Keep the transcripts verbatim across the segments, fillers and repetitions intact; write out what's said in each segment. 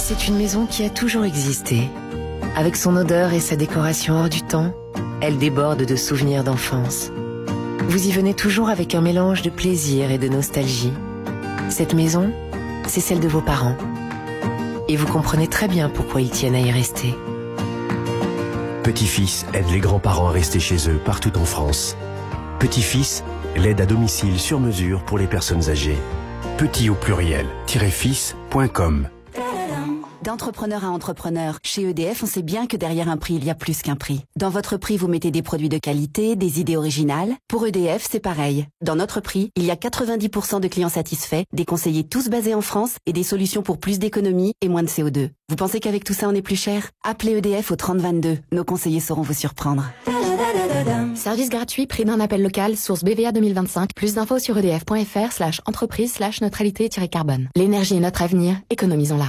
c'est une maison qui a toujours existé. Avec son odeur et sa décoration hors du temps, elle déborde de souvenirs d'enfance. Vous y venez toujours avec un mélange de plaisir et de nostalgie. Cette maison, c'est celle de vos parents. Et vous comprenez très bien pourquoi ils tiennent à y rester. Petit-Fils aide les grands-parents à rester chez eux partout en France. Petit-Fils, l'aide à domicile sur mesure pour les personnes âgées. Petit au pluriel, fils point com. D'entrepreneur à entrepreneur, chez E D F, on sait bien que derrière un prix, il y a plus qu'un prix. Dans votre prix, vous mettez des produits de qualité, des idées originales. Pour E D F, c'est pareil. Dans notre prix, il y a quatre-vingt-dix pour cent de clients satisfaits, des conseillers tous basés en France et des solutions pour plus d'économie et moins de C O deux. Vous pensez qu'avec tout ça, on est plus cher? Appelez E D F au trente vingt-deux. Nos conseillers sauront vous surprendre. Service gratuit, prix d'un appel local, source B V A deux mille vingt-cinq. Plus d'infos sur edf.fr slash entreprise slash neutralité-carbone. L'énergie est notre avenir, économisons-la.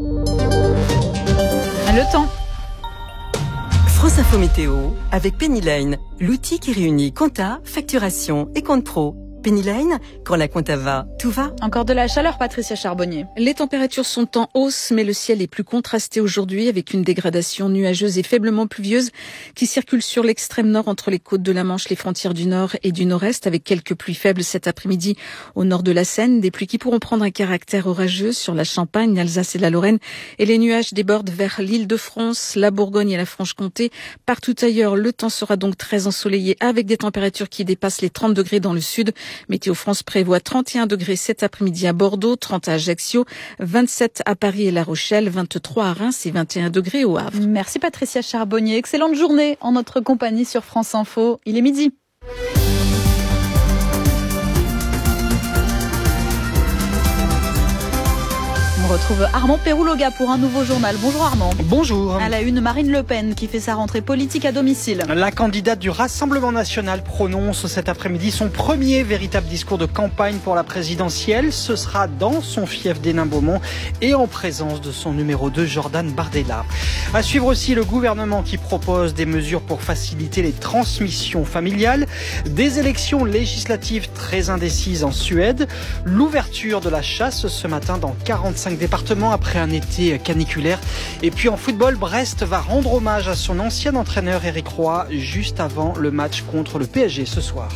Le temps. France Info Météo avec Penny Lane, l'outil qui réunit compta, facturation et compte pro. Penny Lane, quand la compta va, tout va. Encore de la chaleur, Patricia Charbonnier. Les températures sont en hausse, mais le ciel est plus contrasté aujourd'hui avec une dégradation nuageuse et faiblement pluvieuse qui circule sur l'extrême nord entre les côtes de la Manche, les frontières du nord et du nord-est, avec quelques pluies faibles cet après-midi au nord de la Seine. Des pluies qui pourront prendre un caractère orageux sur la Champagne, l'Alsace et la Lorraine. Et les nuages débordent vers l'Île-de-France, la Bourgogne et la Franche-Comté. Partout ailleurs, le temps sera donc très ensoleillé avec des températures qui dépassent les trente degrés dans le sud. Météo France prévoit trente et un degrés cet après-midi à Bordeaux, trente à Ajaccio, vingt-sept à Paris et La Rochelle, vingt-trois à Reims et vingt et un degrés au Havre. Merci Patricia Charbonnier. Excellente journée en notre compagnie sur France Info. Il est midi. On retrouve Armand Pérouloga pour un nouveau journal. Bonjour Armand. Bonjour. À la une, Marine Le Pen qui fait sa rentrée politique à domicile. La candidate du Rassemblement national prononce cet après-midi son premier véritable discours de campagne pour la présidentielle. Ce sera dans son fief d'Hénin-Beaumont et en présence de son numéro deux, Jordan Bardella. À suivre aussi le gouvernement qui propose des mesures pour faciliter les transmissions familiales, des élections législatives très indécises en Suède, l'ouverture de la chasse ce matin dans quarante-cinq départements après un été caniculaire. Et puis en football, Brest va rendre hommage à son ancien entraîneur Éric Roy juste avant le match contre le P S G ce soir.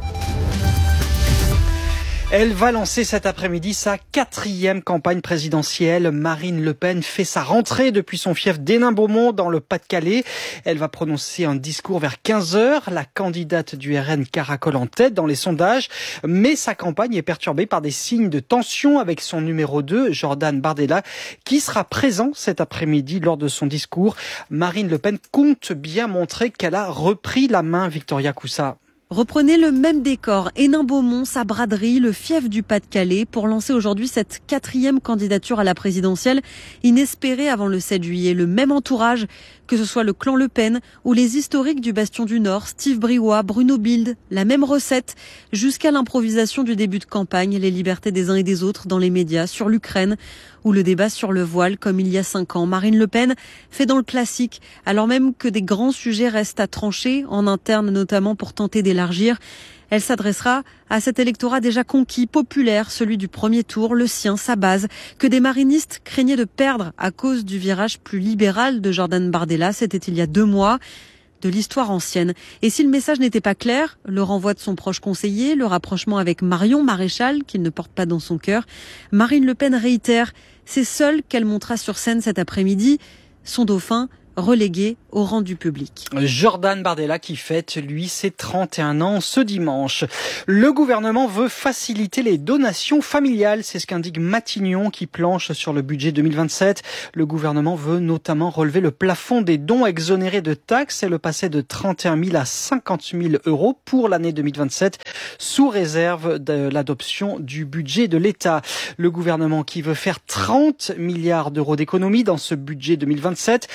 Elle va lancer cet après-midi sa quatrième campagne présidentielle. Marine Le Pen fait sa rentrée depuis son fief d'Hénin-Beaumont dans le Pas-de-Calais. Elle va prononcer un discours vers quinze heures. La candidate du R N caracole en tête dans les sondages. Mais sa campagne est perturbée par des signes de tension avec son numéro deux, Jordan Bardella, qui sera présent cet après-midi lors de son discours. Marine Le Pen compte bien montrer qu'elle a repris la main, Victoria Coussa. Reprenez le même décor, Hénin-Beaumont, sa braderie, le fief du Pas-de-Calais, pour lancer aujourd'hui cette quatrième candidature à la présidentielle, inespérée avant le sept juillet. Le même entourage, que ce soit le clan Le Pen ou les historiques du Bastion du Nord, Steve Briouat, Bruno Bild, la même recette, jusqu'à l'improvisation du début de campagne, les libertés des uns et des autres dans les médias, sur l'Ukraine, ou le débat sur le voile, comme il y a cinq ans. Marine Le Pen fait dans le classique, alors même que des grands sujets restent à trancher, en interne notamment pour tenter d'élargir. Elle s'adressera à cet électorat déjà conquis, populaire, celui du premier tour, le sien, sa base, que des marinistes craignaient de perdre à cause du virage plus libéral de Jordan Bardella. C'était il y a deux mois. De l'histoire ancienne. Et si le message n'était pas clair, le renvoi de son proche conseiller, le rapprochement avec Marion Maréchal, qu'il ne porte pas dans son cœur, Marine Le Pen réitère, c'est seule qu'elle montera sur scène cet après-midi, son dauphin relégué au rang du public. Jordan Bardella qui fête, lui, ses trente et un ans ce dimanche. Le gouvernement veut faciliter les donations familiales, c'est ce qu'indique Matignon qui planche sur le budget deux mille vingt-sept. Le gouvernement veut notamment relever le plafond des dons exonérés de taxes et le passer de trente et un mille à cinquante mille euros pour l'année deux mille vingt-sept, sous réserve de l'adoption du budget de l'État. Le gouvernement qui veut faire trente milliards d'euros d'économies dans ce budget deux mille vingt-sept. Les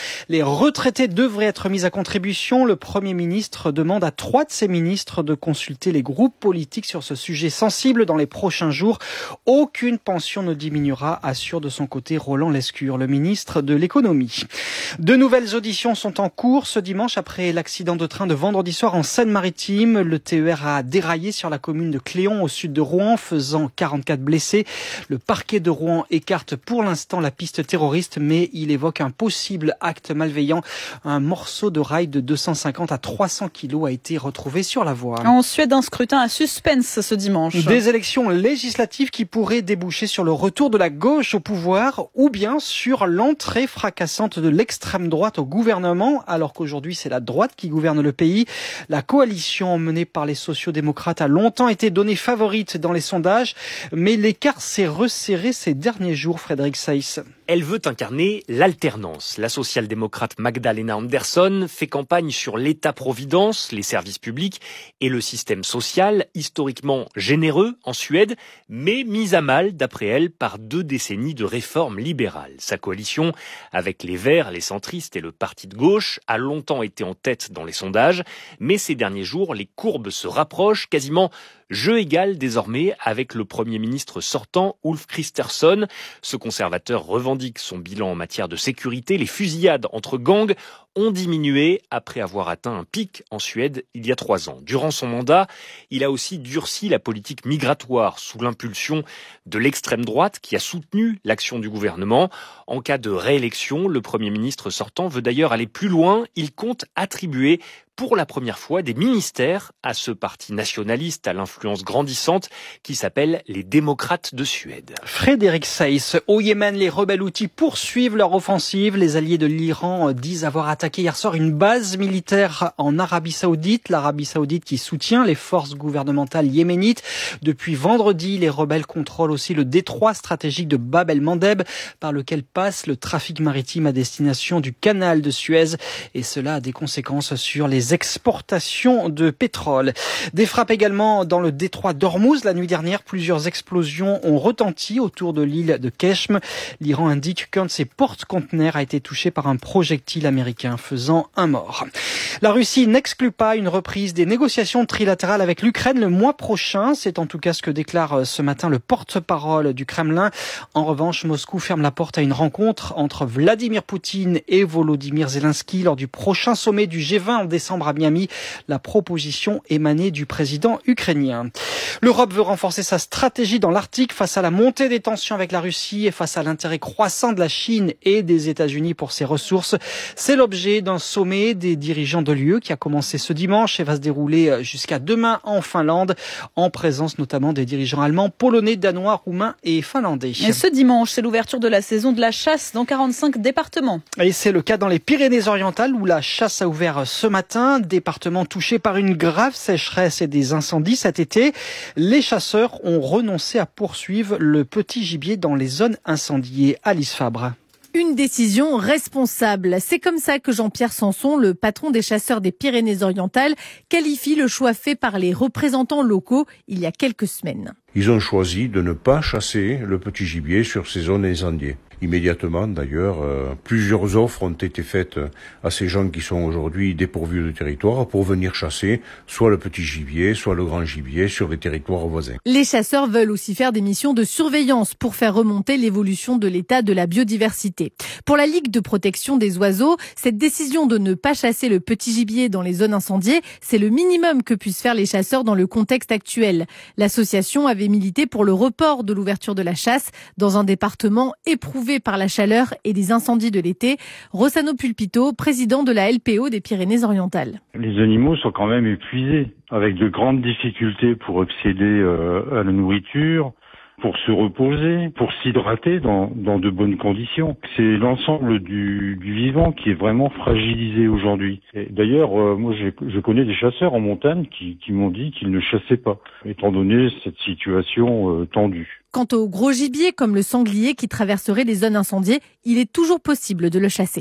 retraités devraient être mis à contribution. Le Premier ministre demande à trois de ses ministres de consulter les groupes politiques sur ce sujet sensible dans les prochains jours. Aucune pension ne diminuera, assure de son côté Roland Lescure, le ministre de l'économie. De nouvelles auditions sont en cours ce dimanche après l'accident de train de vendredi soir en Seine-Maritime. Le T E R a déraillé sur la commune de Cléon au sud de Rouen, faisant quarante-quatre blessés. Le parquet de Rouen écarte pour l'instant la piste terroriste, mais il évoque un possible acte malveillant. Un morceau de rail de deux cent cinquante à trois cents kilos a été retrouvé sur la voie. En Suède, un scrutin à suspense ce dimanche. Des élections législatives qui pourraient déboucher sur le retour de la gauche au pouvoir ou bien sur l'entrée fracassante de l'extrême droite au gouvernement, alors qu'aujourd'hui c'est la droite qui gouverne le pays. La coalition menée par les sociaux-démocrates a longtemps été donnée favorite dans les sondages, mais l'écart s'est resserré ces derniers jours, Frédéric Seyss. Elle veut incarner l'alternance. La social-démocrate Magdalena Andersson fait campagne sur l'État-providence, les services publics et le système social, historiquement généreux en Suède, mais mis à mal, d'après elle, par deux décennies de réformes libérales. Sa coalition, avec les Verts, les centristes et le Parti de gauche, a longtemps été en tête dans les sondages, mais ces derniers jours, les courbes se rapprochent, quasiment jeu égal désormais avec le Premier ministre sortant, Ulf Kristersson. Ce conservateur revendique son bilan en matière de sécurité. Les fusillades entre gangs ont diminué après avoir atteint un pic en Suède il y a trois ans. Durant son mandat, il a aussi durci la politique migratoire sous l'impulsion de l'extrême droite qui a soutenu l'action du gouvernement. En cas de réélection, le Premier ministre sortant veut d'ailleurs aller plus loin. Il compte attribuer pour la première fois des ministères à ce parti nationaliste à l'influence grandissante qui s'appelle les démocrates de Suède. Frédéric Seyss. Au Yémen, les rebelles houthis poursuivent leur offensive. Les alliés de l'Iran disent avoir attaqué hier soir une base militaire en Arabie Saoudite. L'Arabie Saoudite qui soutient les forces gouvernementales yéménites. Depuis vendredi, les rebelles contrôlent aussi le détroit stratégique de Bab el-Mandeb par lequel passe le trafic maritime à destination du canal de Suez. Et cela a des conséquences sur les exportations de pétrole. Des frappes également dans le détroit d'Ormuz. La nuit dernière, plusieurs explosions ont retenti autour de l'île de Keshm. L'Iran indique qu'un de ses porte-conteneurs a été touché par un projectile américain, faisant un mort. La Russie n'exclut pas une reprise des négociations trilatérales avec l'Ukraine le mois prochain. C'est en tout cas ce que déclare ce matin le porte-parole du Kremlin. En revanche, Moscou ferme la porte à une rencontre entre Vladimir Poutine et Volodymyr Zelensky lors du prochain sommet du G vingt en décembre à Miami. La proposition émanée du président ukrainien. L'Europe veut renforcer sa stratégie dans l'Arctique face à la montée des tensions avec la Russie et face à l'intérêt croissant de la Chine et des États-Unis pour ses ressources. C'est l'objet d'un sommet des dirigeants de l'U E qui a commencé ce dimanche et va se dérouler jusqu'à demain en Finlande, en présence notamment des dirigeants allemands, polonais, danois, roumains et finlandais. Et ce dimanche, c'est l'ouverture de la saison de la chasse dans quarante-cinq départements. Et c'est le cas dans les Pyrénées-Orientales où la chasse a ouvert ce matin. Département touché par une grave sécheresse et des incendies cet été. Les chasseurs ont renoncé à poursuivre le petit gibier dans les zones incendiées. Alice Fabre. Une décision responsable. C'est comme ça que Jean-Pierre Sanson, le patron des chasseurs des Pyrénées-Orientales, qualifie le choix fait par les représentants locaux il y a quelques semaines. Ils ont choisi de ne pas chasser le petit gibier sur ces zones incendiées. Immédiatement, d'ailleurs, euh, plusieurs offres ont été faites à ces gens qui sont aujourd'hui dépourvus de territoire pour venir chasser soit le petit gibier, soit le grand gibier sur les territoires voisins. Les chasseurs veulent aussi faire des missions de surveillance pour faire remonter l'évolution de l'état de la biodiversité. Pour la Ligue de protection des oiseaux, cette décision de ne pas chasser le petit gibier dans les zones incendiées, c'est le minimum que puissent faire les chasseurs dans le contexte actuel. L'association avait milité pour le report de l'ouverture de la chasse dans un département éprouvé par la chaleur et des incendies de l'été. Rossano Pulpito, président de la L P O des Pyrénées-Orientales. Les animaux sont quand même épuisés, avec de grandes difficultés pour accéder euh, à la nourriture, pour se reposer, pour s'hydrater dans, dans de bonnes conditions. C'est l'ensemble du, du vivant qui est vraiment fragilisé aujourd'hui. Et d'ailleurs, euh, moi je, je connais des chasseurs en montagne qui, qui m'ont dit qu'ils ne chassaient pas, étant donné cette situation euh, tendue. Quant au gros gibier, comme le sanglier qui traverserait les zones incendiées, il est toujours possible de le chasser.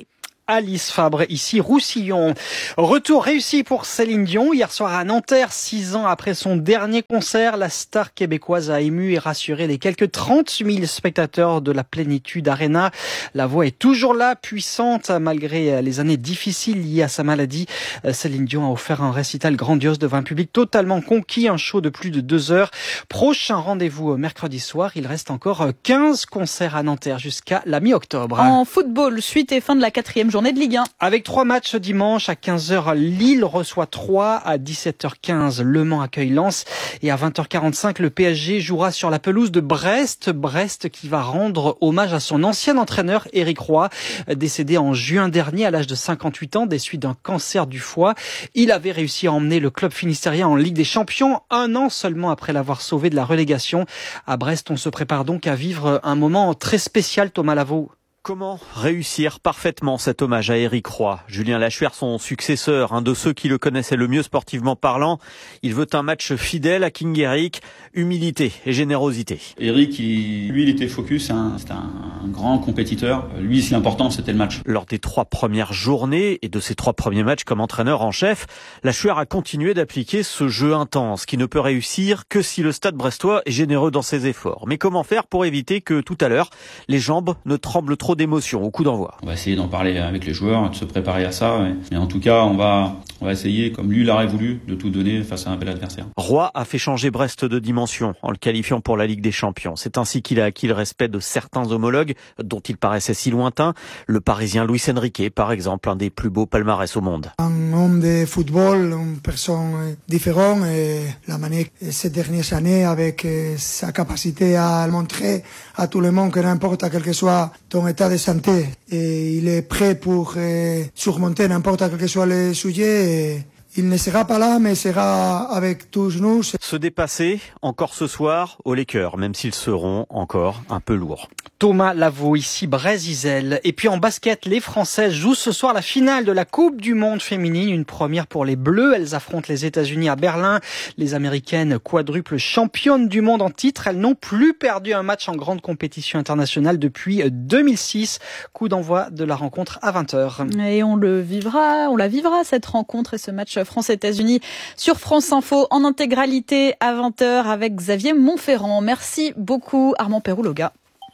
Alice Fabre, ici Roussillon. Retour réussi pour Céline Dion. Hier soir à Nanterre, six ans après son dernier concert, la star québécoise a ému et rassuré les quelques trente mille spectateurs de la Plénitude Arena. La voix est toujours là, puissante, malgré les années difficiles liées à sa maladie. Céline Dion a offert un récital grandiose devant un public totalement conquis, un show de plus de deux heures. Prochain rendez-vous mercredi soir. Il reste encore quinze concerts à Nanterre jusqu'à la mi-octobre. En football, suite et fin de la quatrième journée de Ligue un. Avec trois matchs dimanche à quinze heures, Lille reçoit Troyes, à dix-sept heures quinze, Le Mans accueille Lens et à vingt heures quarante-cinq, le P S G jouera sur la pelouse de Brest. Brest qui va rendre hommage à son ancien entraîneur Éric Roy, décédé en juin dernier à l'âge de cinquante-huit ans des suites d'un cancer du foie. Il avait réussi à emmener le club finistérien en Ligue des Champions un an seulement après l'avoir sauvé de la relégation. À Brest, on se prépare donc à vivre un moment très spécial, Thomas Lavaux. Comment réussir parfaitement cet hommage à Éric Roy? Julien Lachuer, son successeur, un de ceux qui le connaissaient le mieux sportivement parlant, il veut un match fidèle à King Eric, humilité et générosité. Éric, il, lui, il était focus, hein, c'était un, un grand compétiteur. Lui, ce l'important, c'était le match. Lors des trois premières journées et de ses trois premiers matchs comme entraîneur en chef, Lachuer a continué d'appliquer ce jeu intense qui ne peut réussir que si le stade brestois est généreux dans ses efforts. Mais comment faire pour éviter que tout à l'heure, les jambes ne tremblent trop d'émotion au coup d'envoi? On va essayer d'en parler avec les joueurs, de se préparer à ça. Mais en tout cas, on va, on va essayer, comme lui l'aurait voulu, de tout donner face à un bel adversaire. Roy a fait changer Brest de dimension en le qualifiant pour la Ligue des Champions. C'est ainsi qu'il a acquis le respect de certains homologues dont il paraissait si lointain. Le Parisien Luis Enrique, par exemple, un des plus beaux palmarès au monde. Un homme de football, une personne différente. Et la manière ces dernières années, avec sa capacité à montrer à tout le monde que n'importe quel que soit ton état de santé, et il est prêt pour euh, surmonter n'importe quel que soit le sujet. Et il ne sera pas là, mais sera avec tous nous. Se dépasser, encore ce soir, au Lakers, même s'ils seront encore un peu lourds. Thomas Lavaux, ici Brésil. Et puis en basket, les Françaises jouent ce soir la finale de la Coupe du Monde féminine. Une première pour les Bleus. Elles affrontent les États-Unis à Berlin. Les Américaines, quadruples championnes du monde en titre. Elles n'ont plus perdu un match en grande compétition internationale depuis deux mille six. Coup d'envoi de la rencontre à vingt heures. Et on le vivra, on la vivra cette rencontre et ce match France-États-Unis sur France Info en intégralité à vingt heures avec Xavier Montferrand. Merci beaucoup Armand Perrouloga.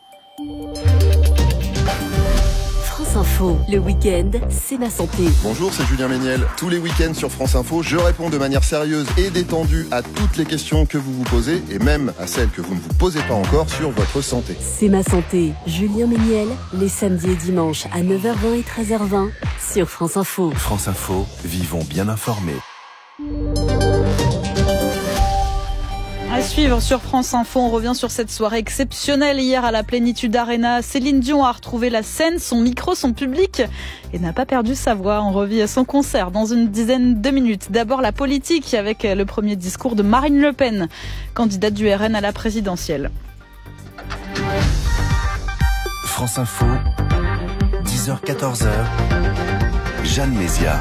France Info, le week-end, c'est ma santé. Bonjour, c'est Julien Méniel. Tous les week-ends sur France Info, je réponds de manière sérieuse et détendue à toutes les questions que vous vous posez et même à celles que vous ne vous posez pas encore sur votre santé. C'est ma santé, Julien Méniel, les samedis et dimanches à neuf heures vingt et treize heures vingt sur France Info. France Info, vivons bien informés. À suivre sur France Info, on revient sur cette soirée exceptionnelle hier à la Plénitude Arena. Céline Dion a retrouvé la scène, son micro, son public et n'a pas perdu sa voix. On revit son concert dans une dizaine de minutes. D'abord la politique avec le premier discours de Marine Le Pen, candidate du R N à la présidentielle. France Info, dix heures quatorze heures, Jeanne Mézia.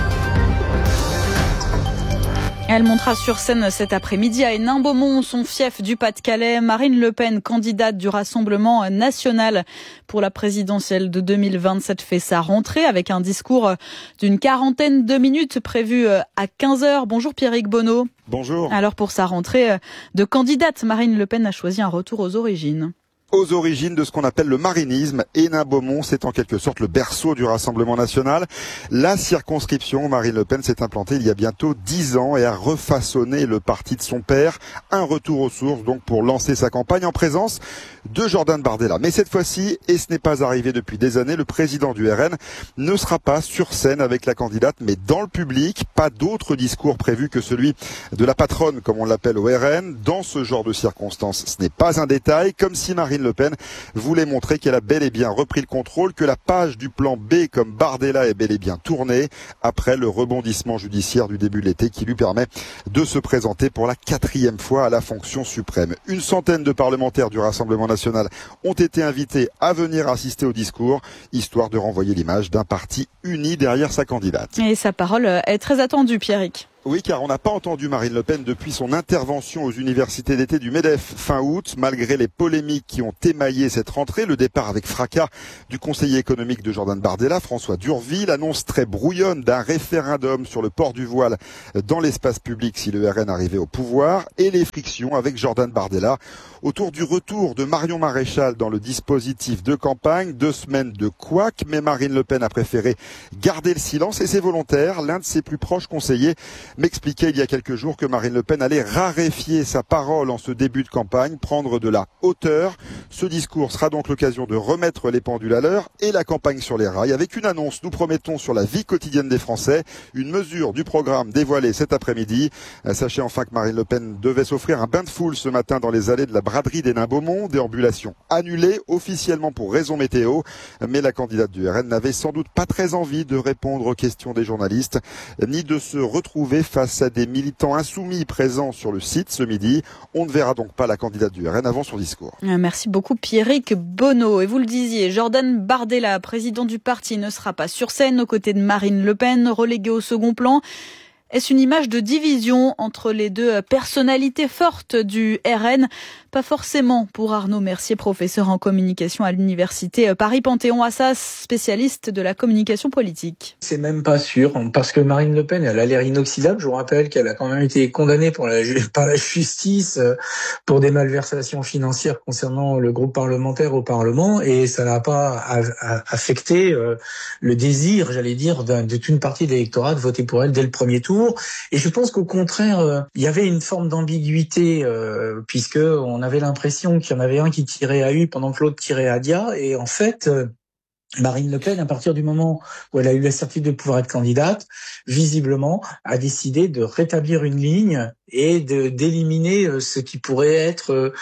Elle montera sur scène cet après-midi à Hénin-Beaumont, son fief du Pas-de-Calais. Marine Le Pen, candidate du Rassemblement national pour la présidentielle de deux mille vingt-sept, fait sa rentrée avec un discours d'une quarantaine de minutes prévu à quinze heures. Bonjour Pierrick Bonneau. Bonjour. Alors pour sa rentrée de candidate, Marine Le Pen a choisi un retour aux origines. Aux origines de ce qu'on appelle le marinisme, Hénin-Beaumont, c'est en quelque sorte le berceau du Rassemblement national. La circonscription, Marine Le Pen s'est implantée il y a bientôt dix ans et a refaçonné le parti de son père. Un retour aux sources donc pour lancer sa campagne en présence de Jordan Bardella. Mais cette fois-ci, et ce n'est pas arrivé depuis des années, le président du R N ne sera pas sur scène avec la candidate, mais dans le public. Pas d'autre discours prévu que celui de la patronne, comme on l'appelle au R N. Dans ce genre de circonstances, ce n'est pas un détail, comme si Marine Le Pen voulait montrer qu'elle a bel et bien repris le contrôle, que la page du plan B comme Bardella est bel et bien tournée après le rebondissement judiciaire du début de l'été qui lui permet de se présenter pour la quatrième fois à la fonction suprême. Une centaine de parlementaires du Rassemblement national ont été invités à venir assister au discours, histoire de renvoyer l'image d'un parti uni derrière sa candidate. Et sa parole est très attendue, Pierrick. Oui, car on n'a pas entendu Marine Le Pen depuis son intervention aux universités d'été du MEDEF fin août, malgré les polémiques qui ont émaillé cette rentrée. Le départ avec fracas du conseiller économique de Jordan Bardella, François Durville, l'annonce très brouillonne d'un référendum sur le port du voile dans l'espace public si le R N arrivait au pouvoir, et les frictions avec Jordan Bardella autour du retour de Marion Maréchal dans le dispositif de campagne. Deux semaines de couac, mais Marine Le Pen a préféré garder le silence et c'est volontaire. L'un de ses plus proches conseillers m'expliquait il y a quelques jours que Marine Le Pen allait raréfier sa parole en ce début de campagne, prendre de la hauteur. Ce discours sera donc l'occasion de remettre les pendules à l'heure et la campagne sur les rails avec une annonce, nous promettons, sur la vie quotidienne des Français, une mesure du programme dévoilée cet après-midi. Sachez enfin que Marine Le Pen devait s'offrir un bain de foule ce matin dans les allées de la braderie d'Hénin-Beaumont, déambulation annulée officiellement pour raison météo, mais la candidate du R N n'avait sans doute pas très envie de répondre aux questions des journalistes, ni de se retrouver face à des militants insoumis présents sur le site ce midi. On ne verra donc pas la candidate du R N avant son discours. Merci beaucoup Pierrick Bonneau. Et vous le disiez, Jordan Bardella, président du parti, ne sera pas sur scène aux côtés de Marine Le Pen, reléguée au second plan. Est-ce une image de division entre les deux personnalités fortes du R N ? Pas forcément pour Arnaud Mercier, professeur en communication à l'université Paris-Panthéon-Assas, spécialiste de la communication politique. C'est même pas sûr, parce que Marine Le Pen, elle a l'air inoxydable. Je vous rappelle qu'elle a quand même été condamnée pour la, par la justice pour des malversations financières concernant le groupe parlementaire au Parlement, et ça n'a pas affecté le désir, j'allais dire, de toute une partie de l'électorat de voter pour elle dès le premier tour. Et je pense qu'au contraire, il y avait une forme d'ambiguïté, puisque on On avait l'impression qu'il y en avait un qui tirait à U pendant que l'autre tirait à Dia. Et en fait, Marine Le Pen, à partir du moment où elle a eu la certitude de pouvoir être candidate, visiblement, a décidé de rétablir une ligne et de d'éliminer ce qui pourrait être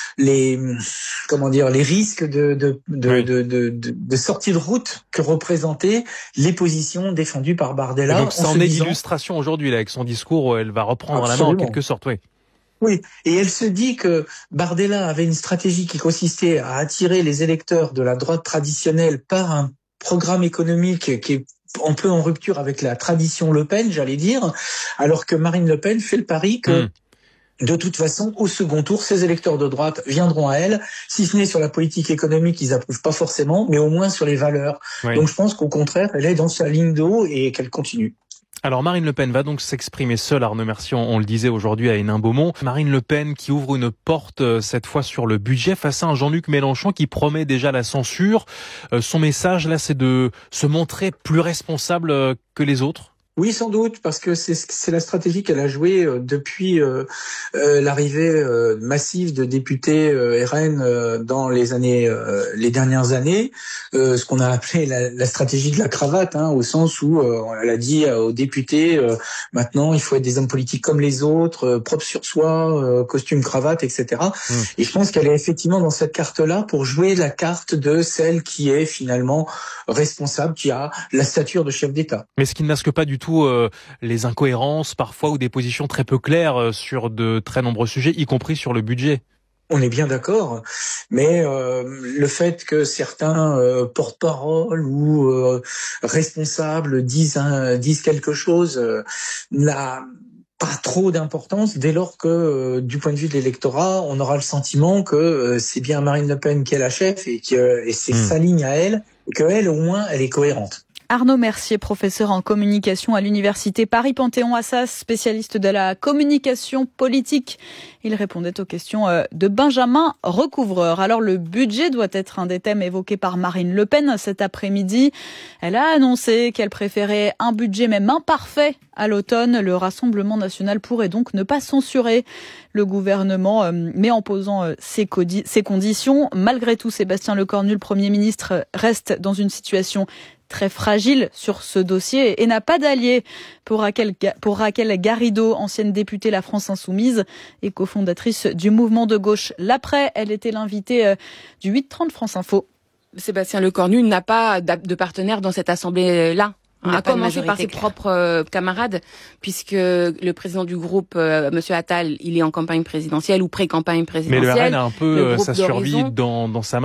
les comment dire les risques de de de, oui. de, de, de, de sortie de route que représentaient les positions défendues par Bardella. Et donc ça en, en est disant... l'illustration aujourd'hui là, avec son discours où elle va reprendre Absolument. la main en quelque sorte, oui. Oui, et elle se dit que Bardella avait une stratégie qui consistait à attirer les électeurs de la droite traditionnelle par un programme économique qui est un peu en rupture avec la tradition Le Pen, j'allais dire, alors que Marine Le Pen fait le pari que mmh. de toute façon, au second tour, ces électeurs de droite viendront à elle, si ce n'est sur la politique économique, ils approuvent pas forcément, mais au moins sur les valeurs. Oui. Donc je pense qu'au contraire, elle est dans sa ligne de haut et qu'elle continue. Alors Marine Le Pen va donc s'exprimer seule, Arnaud Mercier, on le disait aujourd'hui à Hénin-Beaumont. Marine Le Pen qui ouvre une porte cette fois sur le budget face à un Jean-Luc Mélenchon qui promet déjà la censure. Son message là, c'est de se montrer plus responsable que les autres. Oui, sans doute, parce que c'est, c'est la stratégie qu'elle a jouée euh, depuis euh, euh, l'arrivée euh, massive de députés euh, R N euh, dans les années, euh, les dernières années, euh, ce qu'on a appelé la, la stratégie de la cravate, hein, au sens où euh, elle a dit euh, aux députés euh, maintenant il faut être des hommes politiques comme les autres, euh, propres sur soi, euh, costume cravate, et cetera. Mmh. Et je pense qu'elle est effectivement dans cette carte-là pour jouer la carte de celle qui est finalement responsable, qui a la stature de chef d'État. Mais ce qui ne masque pas du tout Euh, les incohérences parfois ou des positions très peu claires euh, sur de très nombreux sujets, y compris sur le budget. On est bien d'accord, mais euh, le fait que certains euh, porte-parole ou euh, responsables disent, hein, disent quelque chose euh, n'a pas trop d'importance dès lors que, euh, du point de vue de l'électorat, on aura le sentiment que euh, c'est bien Marine Le Pen qui est la chef et que et c'est mmh. sa ligne à elle, et qu'elle, au moins, elle est cohérente. Arnaud Mercier, professeur en communication à l'université Paris-Panthéon-Assas, spécialiste de la communication politique. Il répondait aux questions de Benjamin Recouvreur. Alors le budget doit être un des thèmes évoqués par Marine Le Pen cet après-midi. Elle a annoncé qu'elle préférait un budget même imparfait à l'automne. Le Rassemblement national pourrait donc ne pas censurer le gouvernement, mais en posant ses, codi- ses conditions. Malgré tout, Sébastien Lecornu, le Premier ministre, reste dans une situation très fragile sur ce dossier et n'a pas d'allié pour Raquel, pour Raquel Garrido, ancienne députée La France Insoumise et cofondatrice du mouvement de gauche L'Après. Elle était l'invitée du huit trente France Info. Sébastien Lecornu n'a pas de partenaire dans cette assemblée-là. À commencer par ses propres euh, camarades, puisque le président du groupe, euh, Monsieur Attal, il est en campagne présidentielle ou pré-campagne présidentielle. Mais le R N a un peu sa survie dans, dans sa main.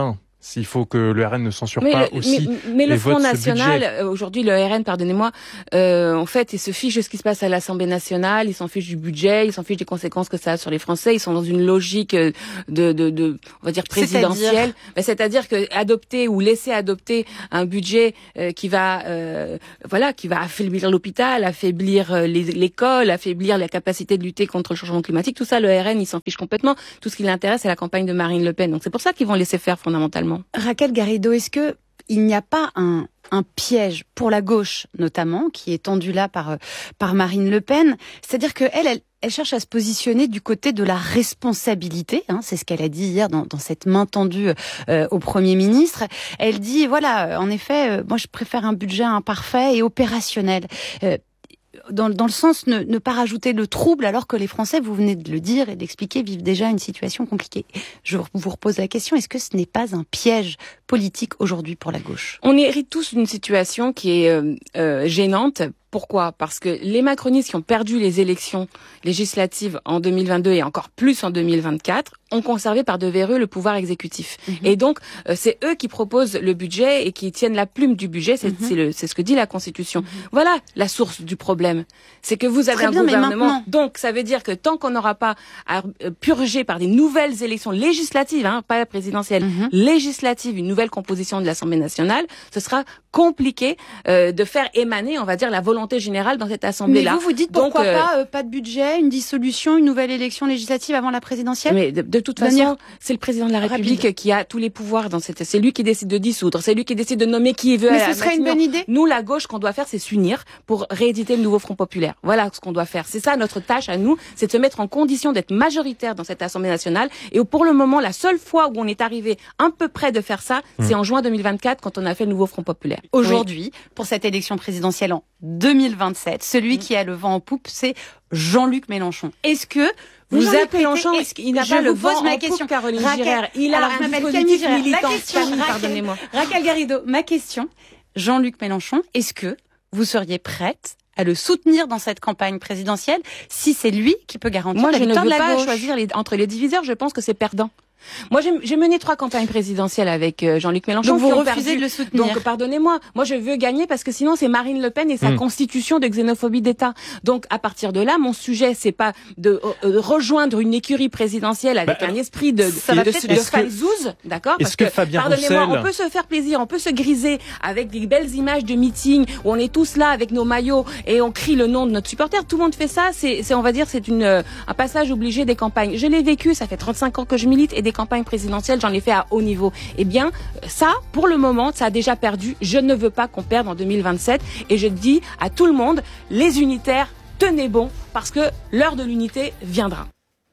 S'il faut que le R N ne censure mais pas le, aussi mais, mais le Front National, budget. Aujourd'hui, le R N, pardonnez-moi, euh, en fait, il se fiche de ce qui se passe à l'Assemblée nationale, il s'en fiche du budget, il s'en fiche des conséquences que ça a sur les Français. Ils sont dans une logique de, de, de on va dire présidentielle. C'est-à-dire, ben, c'est-à-dire que adopter ou laisser adopter un budget euh, qui va, euh, voilà, qui va affaiblir l'hôpital, affaiblir euh, les, l'école, affaiblir la capacité de lutter contre le changement climatique. Tout ça, le R N, il s'en fiche complètement. Tout ce qui l'intéresse, c'est la campagne de Marine Le Pen. Donc c'est pour ça qu'ils vont laisser faire fondamentalement. Raquel Garrido, est-ce que il n'y a pas un, un piège pour la gauche, notamment, qui est tendu là par, par Marine Le Pen? C'est-à-dire qu'elle, elle, elle cherche à se positionner du côté de la responsabilité. Hein, c'est ce qu'elle a dit hier dans, dans cette main tendue euh, au Premier ministre. Elle dit, voilà, en effet, euh, moi je préfère un budget imparfait et opérationnel. Euh, Dans, dans le sens ne, ne pas rajouter le trouble alors que les Français, vous venez de le dire et d'expliquer, vivent déjà une situation compliquée. Je vous repose la question, est-ce que ce n'est pas un piège politique aujourd'hui pour la gauche? On hérite tous d'une situation qui est euh, euh, gênante. Pourquoi ? Parce que les macronistes qui ont perdu les élections législatives en deux mille vingt-deux et encore plus en deux mille vingt-quatre ont conservé par devers eux le pouvoir exécutif. Mmh. Et donc, euh, c'est eux qui proposent le budget et qui tiennent la plume du budget. C'est, mmh. c'est, le, c'est ce que dit la Constitution. Mmh. Voilà la source du problème. C'est que vous avez Très un bien, gouvernement. Donc, ça veut dire que tant qu'on n'aura pas à purger par des nouvelles élections législatives, hein, pas présidentielles, mmh. législatives, une nouvelle composition de l'Assemblée nationale, ce sera compliqué euh, de faire émaner, on va dire, la volonté générale dans cette assemblée-là. Mais vous vous dites donc, pourquoi euh, pas euh, pas de budget, une dissolution, une nouvelle élection législative avant la présidentielle? Mais de, de toute de façon, c'est le président de la République rapide. Qui a tous les pouvoirs dans cette. C'est lui qui décide de dissoudre, c'est lui qui décide de nommer qui il veut. Mais ce serait une bonne idée. Nous, la gauche, ce qu'on doit faire, c'est s'unir pour rééditer le nouveau Front populaire. Voilà ce qu'on doit faire. C'est ça notre tâche à nous, c'est de se mettre en condition d'être majoritaire dans cette Assemblée nationale. Et pour le moment, la seule fois où on est arrivé un peu près de faire ça, mmh. c'est en juin deux mille vingt-quatre quand on a fait le nouveau Front populaire. Aujourd'hui, oui. pour cette élection présidentielle en deux mille vingt-sept, celui mmh. qui a le vent en poupe, c'est Jean-Luc Mélenchon. Est-ce que vous Jean-Luc Mélenchon, est-ce qu'il n'a pas le vent ma en question. poupe, Caroline Raquel, Girard? Il a alors, un je dispositif Camille militant. La question, Camille, Raquel, pardonnez-moi. Raquel Garrido, ma question, Jean-Luc Mélenchon, est-ce que vous seriez prête à le soutenir dans cette campagne présidentielle si c'est lui qui peut garantir Moi, la je ne victoire veux de la pas gauche. choisir les, entre les diviseurs, je pense que c'est perdant. Moi, j'ai, j'ai mené trois campagnes présidentielles avec euh, Jean-Luc Mélenchon. Donc vous qui ont refusez perdu. de le soutenir. Donc pardonnez-moi, moi je veux gagner parce que sinon c'est Marine Le Pen et sa mmh. constitution de xénophobie d'État. Donc à partir de là, mon sujet c'est pas de euh, rejoindre une écurie présidentielle avec bah, un esprit de ça de, va de, de, de fanzouze, d'accord? Parce que, que Fabien pardonnez-moi, Roussel... on peut se faire plaisir, on peut se griser avec des belles images de meeting où on est tous là avec nos maillots et on crie le nom de notre supporter. Tout le monde fait ça. C'est, c'est on va dire, c'est une un passage obligé des campagnes. Je l'ai vécu, ça fait trente-cinq ans que je milite et des campagnes présidentielles. J'en ai fait à haut niveau. Eh bien, ça, pour le moment, ça a déjà perdu. Je ne veux pas qu'on perde en deux mille vingt-sept. Et je dis à tout le monde, les unitaires, tenez bon, parce que l'heure de l'unité viendra.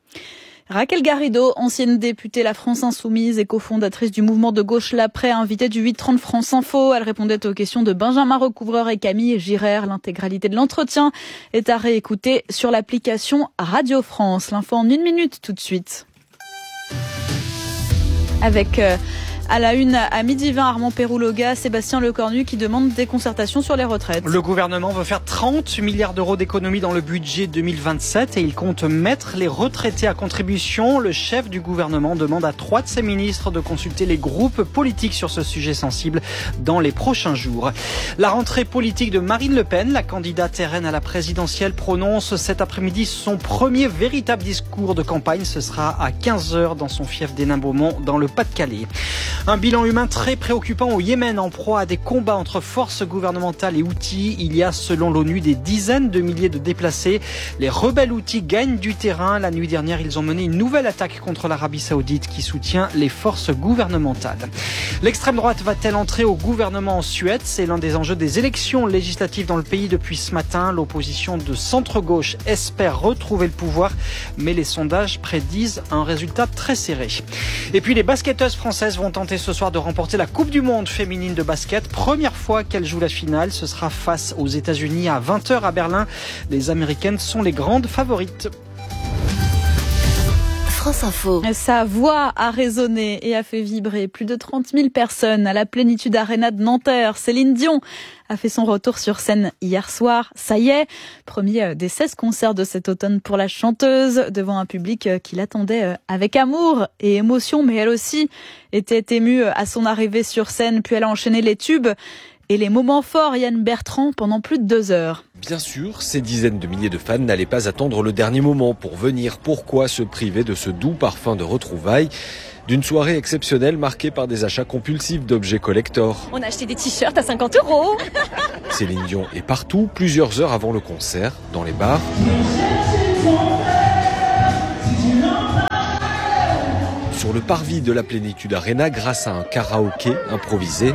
Raquel Garrido, ancienne députée La France Insoumise et cofondatrice du mouvement de gauche L'Après, invitée du huit trente France Info. Elle répondait aux questions de Benjamin Recouvreur et Camille Girard. L'intégralité de l'entretien est à réécouter sur l'application Radio France. L'info en une minute tout de suite. Avec euh, à la une à midi vingt, Armand Pérouloga, Sébastien Lecornu qui demande des concertations sur les retraites. Le gouvernement veut faire trente milliards d'euros d'économies dans le budget deux mille vingt-sept et il compte mettre les retraités à contribution. Le chef du gouvernement demande à trois de ses ministres de consulter les groupes politiques sur ce sujet sensible dans les prochains jours. La rentrée politique de Marine Le Pen, la candidate R N à la présidentielle, prononce cet après-midi son premier véritable discours de campagne. Ce sera à quinze heures dans son fief d'Hénin-Beaumont dans le Pas-de-Calais. Un bilan humain très préoccupant au Yémen, en proie à des combats entre forces gouvernementales et Houthis. Il y a, selon l'ONU, des dizaines de milliers de déplacés. Les rebelles Houthis gagnent du terrain. La nuit dernière, ils ont mené une nouvelle attaque contre l'Arabie Saoudite qui soutient les forces gouvernementales. L'extrême droite va-t-elle entrer au gouvernement en Suède ? C'est l'un des enjeux des élections législatives dans le pays depuis ce matin. L'opposition de centre-gauche espère retrouver le pouvoir, mais les sondages prédisent un résultat très serré. Et puis les basketteuses françaises vont tenter ce soir de remporter la Coupe du Monde féminine de basket. Première fois qu'elles jouent la finale, ce sera face aux États-Unis à vingt heures à Berlin. Les Américaines sont les grandes favorites. France Info. Sa voix a résonné et a fait vibrer plus de trente mille personnes à la Plénitude Arena de Nanterre. Céline Dion a fait son retour sur scène hier soir. Ça y est, premier des seize concerts de cet automne pour la chanteuse, devant un public qui l'attendait avec amour et émotion, mais elle aussi était émue à son arrivée sur scène, puis elle a enchaîné les tubes et les moments forts. Yann Bertrand, pendant plus de deux heures. Bien sûr, ces dizaines de milliers de fans n'allaient pas attendre le dernier moment pour venir. Pourquoi se priver de ce doux parfum de retrouvailles ? D'une soirée exceptionnelle marquée par des achats compulsifs d'objets collector. On a acheté des t-shirts à cinquante euros. Céline Dion est partout, plusieurs heures avant le concert, dans les bars, sur le parvis de la Plénitude Arena grâce à un karaoké improvisé.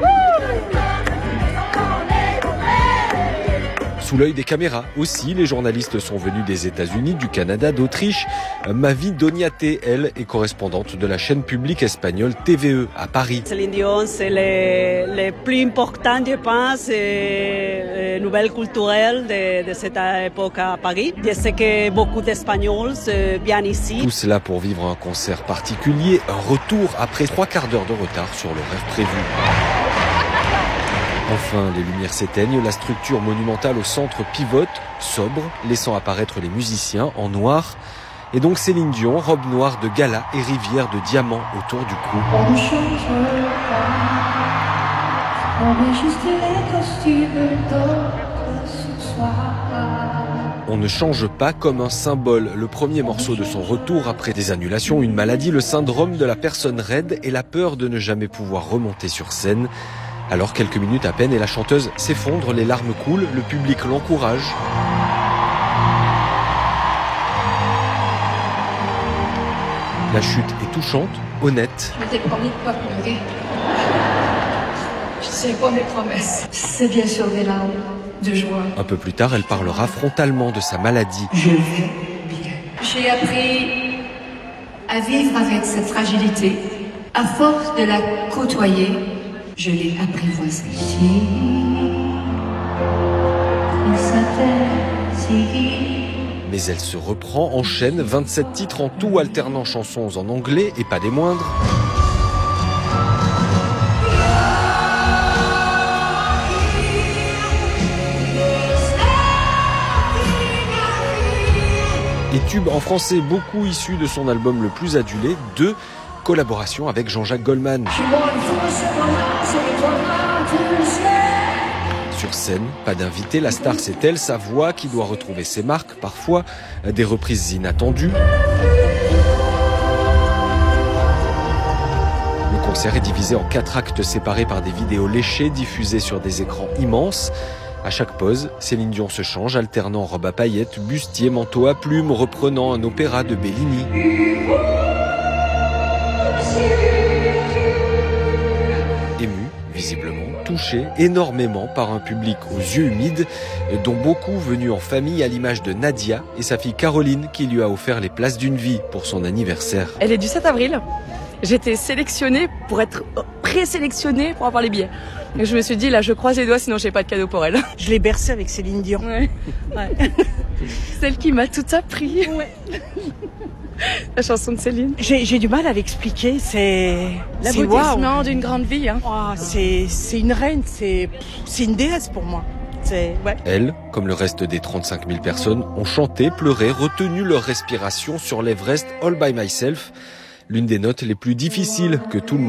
Sous l'œil des caméras aussi, les journalistes sont venus des États-Unis, du Canada, d'Autriche. Mavi Doniate, elle, est correspondante de la chaîne publique espagnole T V E à Paris. Céline Dion, c'est le, le plus important, je pense, euh, nouvelle culturelle de, de cette époque à Paris. Je sais que beaucoup d'Espagnols viennent ici. Tout cela pour vivre un concert particulier, un retour après trois quarts d'heure de retard sur l'horaire prévu. Enfin, les lumières s'éteignent, la structure monumentale au centre pivote, sobre, laissant apparaître les musiciens en noir. Et donc Céline Dion, robe noire de gala et rivière de diamants autour du cou. On ne change pas, on met juste les costumes d'autres ce soir. On ne change pas comme un symbole. Le premier morceau de son retour après des annulations, une maladie, le syndrome de la personne raide et la peur de ne jamais pouvoir remonter sur scène. Alors quelques minutes à peine et la chanteuse s'effondre, les larmes coulent, le public l'encourage. La chute est touchante, honnête. Je m'étais promis de ne pas pleurer. Je sais pas mes promesses. C'est bien sûr des larmes de joie. Un peu plus tard, elle parlera frontalement de sa maladie. Je vais bien. J'ai appris à vivre avec cette fragilité. À force de la côtoyer, je l'ai apprivoisée. Si il s'appelle Sylvie. Mais elle se reprend, enchaîne vingt-sept titres en tout, alternant chansons en anglais et pas des moindres. Et tubes en français, beaucoup issus de son album le plus adulé, deux collaborations avec Jean-Jacques Goldman. Sur scène, pas d'invité, la star c'est elle, sa voix qui doit retrouver ses marques, parfois des reprises inattendues. Le concert est divisé en quatre actes séparés par des vidéos léchées diffusées sur des écrans immenses. À chaque pause, Céline Dion se change, alternant robe à paillettes, bustier, manteau à plumes, reprenant un opéra de Bellini. Ému, visiblement, touché énormément par un public aux yeux humides, dont beaucoup venus en famille à l'image de Nadia et sa fille Caroline qui lui a offert les places d'une vie pour son anniversaire. Elle est du sept avril. J'étais sélectionnée pour être présélectionnée pour avoir les billets. Et je me suis dit, là, je croise les doigts, sinon j'ai pas de cadeau pour elle. Je l'ai bercée avec Céline Dion. Ouais. Ouais. Celle qui m'a tout appris. Ouais. La chanson de Céline. J'ai, j'ai du mal à l'expliquer. C'est l'aboutissement wow. d'une grande vie. Hein. Oh, c'est, c'est une reine. C'est, c'est une déesse pour moi. C'est, ouais. Elle, comme le reste des trente-cinq mille personnes, ont chanté, pleuré, retenu leur respiration sur l'Everest All by Myself. L'une des notes les plus difficiles que tout le monde